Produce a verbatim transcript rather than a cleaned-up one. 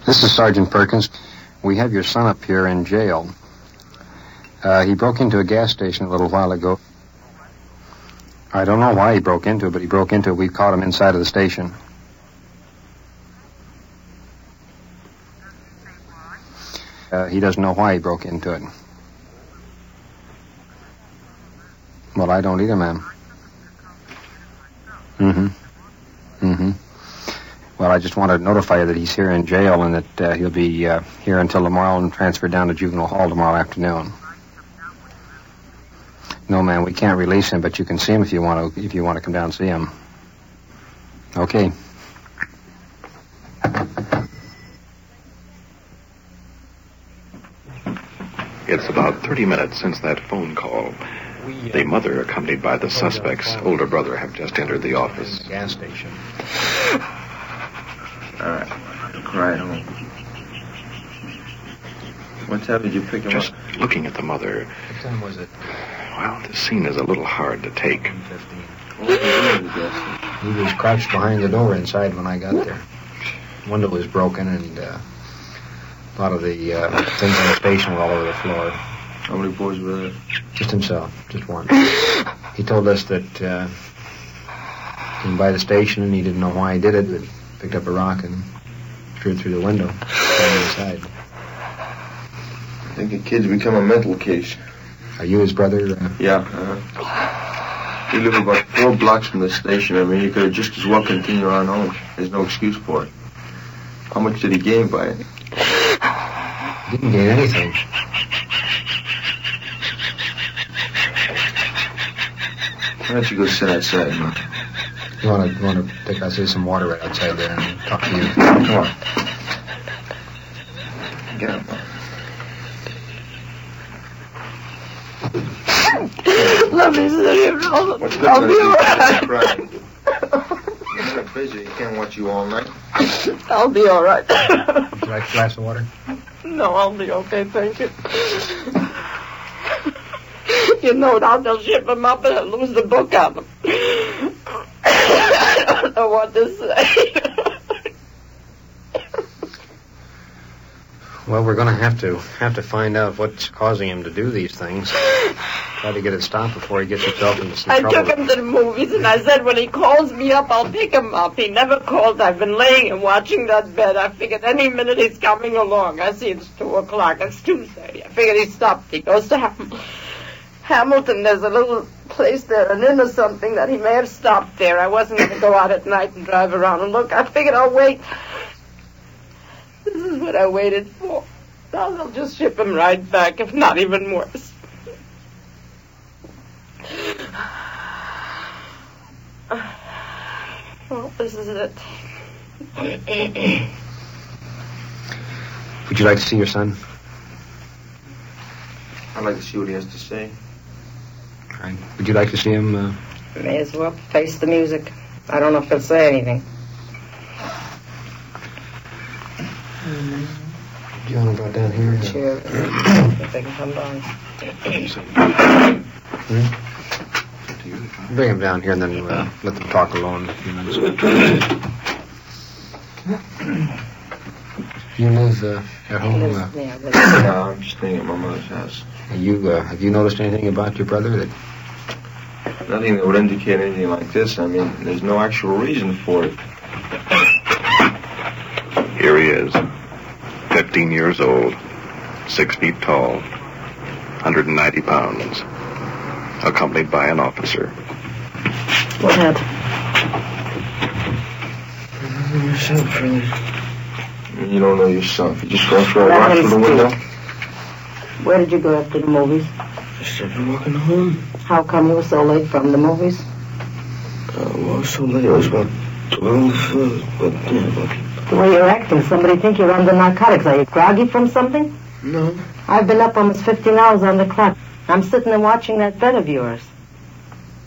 This is Sergeant Perkins. We have your son up here in jail. Uh, he broke into a gas station a little while ago. I don't know why he broke into it, but he broke into it. We caught him inside of the station. Uh, he doesn't know why he broke into it. Well, I don't either, ma'am. Mm-hmm. Mm-hmm. Well, I just want to notify you that he's here in jail and that uh, he'll be uh, here until tomorrow and transferred down to juvenile hall tomorrow afternoon. No, ma'am, we can't release him, but you can see him if you want to. If you want to come down and see him. Okay. It's about thirty minutes since that phone call. We, uh, the mother, accompanied by the suspect's older brother, have just entered the office. The gas station. All right. Right home. What time did you pick him Just up? looking at the mother. What time was it? Well, this scene is a little hard to take. fifteen. What was he doing, you guess? He was crouched behind the door inside when I got there. The window was broken, and uh, a lot of the uh, things in the station were all over the floor. How many boys were there? Just himself, just one. He told us that uh, he came by the station and he didn't know why he did it, but he picked up a rock and threw it through the window, down inside. I think the kid's become a mental case. Are you his brother? Uh, Yeah. Uh, we live about four blocks from the station. I mean, he could have just as well continued on home. There's no excuse for it. How much did he gain by it? He didn't gain anything. Why don't you go sit outside, man? You want to want to take out some water right outside there and talk to you? Come on. Get up, man. Let me sit here. I'll, What's I'll be all right. right. You're so busy, you can't watch you all night. I'll be all right. Would you like a glass of water? No, I'll be okay, thank you. You know, now they'll ship him up and I'll lose the book on him. I don't know what to say. Well, we're going to have to have to find out what's causing him to do these things. Try to get it stopped before he gets himself into some I trouble. took him to the movies and I said when he calls me up, I'll pick him up. He never called. I've been laying and watching that bed. I figured any minute he's coming along. I see it's two o'clock. It's two thirty. I figured he stopped. He goes to Ham- Hamilton. There's a little place there, an inn or something, that he may have stopped there. I wasn't going to go out at night and drive around and look. I figured I'll wait. This is what I waited for. Now they'll just ship him right back, if not even worse. Well, this is it. Would you like to see your son? I'd like to see what he has to say. All right. Would you like to see him? Uh... May as well face the music. I don't know if he'll say anything. Do you want to go down here? Sure. If they can come down. Hmm? Bring him down here and then uh, let them talk alone. You live uh, at home? Uh, Yeah, but- No, I'm just staying at my mother's house. you uh, have you noticed anything about your brother that? Nothing that would indicate anything like this. I mean, there's no actual reason for it. Here he is, fifteen years old, six feet tall, one hundred ninety pounds, accompanied by an officer. What happened? Yourself, really. You don't know yourself. You just go for a Let walk him through the window. speak. Where did you go after the movies? Just after walking home. How come you were so late from the movies? Uh, well, so late. It was about twelve. Uh, but, yeah, but... The way you're acting, somebody think you're under narcotics. Are you groggy from something? No. I've been up almost fifteen hours on the clock. I'm sitting there watching that bed of yours.